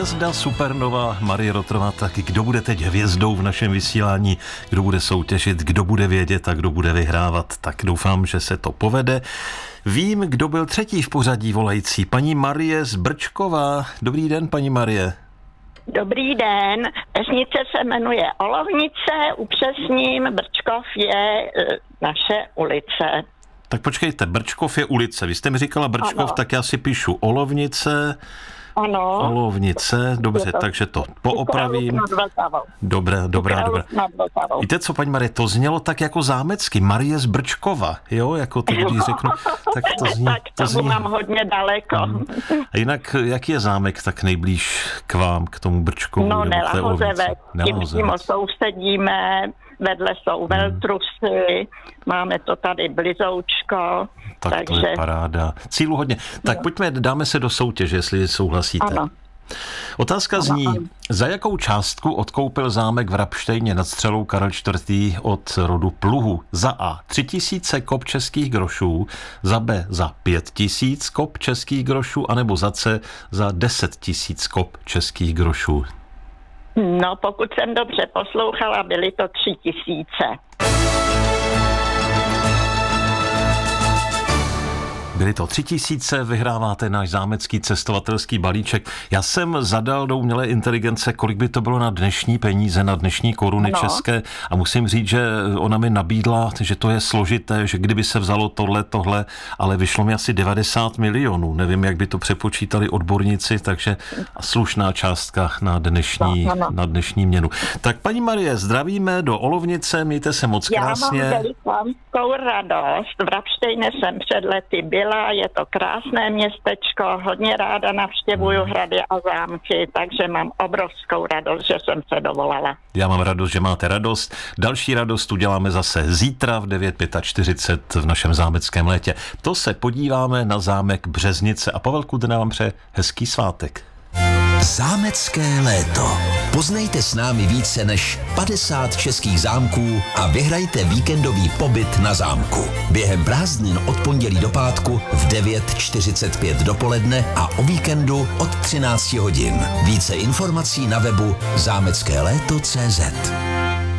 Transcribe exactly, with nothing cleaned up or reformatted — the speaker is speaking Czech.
hvězda supernova Marie Rotrová, tak kdo bude teď hvězdou v našem vysílání, kdo bude soutěžit, kdo bude vědět a kdo bude vyhrávat, tak doufám, že se to povede. Vím, kdo byl třetí v pořadí volající, paní Marie z Brčkova. Dobrý den, paní Marie. Dobrý den, vesnice se jmenuje Olovnice, upřesním, Brčkov je e, naše ulice. Tak počkejte, Brčkov je ulice, vy jste mi říkala Brčkov, ano. Tak já si píšu Olovnice. Ano. Olovnice, dobře, to, takže to poopravím. Dobré, dobrá, dobrá. Víte co, paní Marie, to znělo tak jako zámecky, Marie z Brčkova, jo, jako to, když řeknu, tak to zní. Tak to tomu zní. mám hodně daleko. Hmm. A jinak, jaký je zámek tak nejblíž k vám, k tomu Brčkovu? No, Nelahozevec, tím přímo sousedíme, vedle jsou Veltrusy, máme to tady blizoučko. Tak takže... to je paráda. Cílu hodně. Tak no. Pojďme, dáme se do soutěže, jestli souhlasíte. Ano. Otázka zní, ano. Za jakou částku odkoupil zámek v Rabštejně nad Střelou Karel čtvrtý od rodu Pluhu? Za A tři tisíce kop českých grošů, za B za pět tisíc kop českých grošů, anebo za C za deset tisíc kop českých grošů. No, pokud jsem dobře poslouchala, byly to tři tisíce. Byly to tři tisíce, vyhráváte náš zámecký cestovatelský balíček. Já jsem zadal do umělé inteligence, kolik by to bylo na dnešní peníze, na dnešní koruny no. české a musím říct, že ona mi nabídla, že to je složité, že kdyby se vzalo tohle, tohle, ale vyšlo mi asi devadesát milionů. Nevím, jak by to přepočítali odborníci, takže slušná částka na dnešní, no, no. na dnešní měnu. Tak paní Marie, zdravíme do Olovnice, mějte se moc krásně. Já mám velikou radost. V Rabštejně jsem před lety byla. Je to krásné městečko, hodně ráda navštěvuju hrady a zámky, takže mám obrovskou radost, že jsem se dovolala. Já mám radost, že máte radost. Další radost uděláme zase zítra v devět čtyřicet pět v našem zámeckém létě. To se podíváme na zámek Březnice a Pavel Kudrna vám přeje hezký svátek. Zámecké léto. Poznejte s námi více než padesát českých zámků a vyhrajte víkendový pobyt na zámku. Během prázdnin od pondělí do pátku v devět čtyřicet pět dopoledne a o víkendu od třináct hodin. Více informací na webu zámecké léto tečka cé zet.